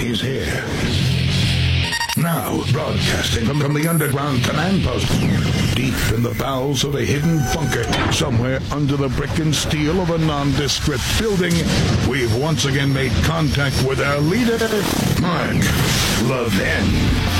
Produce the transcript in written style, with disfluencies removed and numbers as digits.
He's here. Now, broadcasting from the underground command post, deep in the bowels of a hidden bunker, somewhere under the brick and steel of a nondescript building, we've once again made contact with our leader, Mark Levin.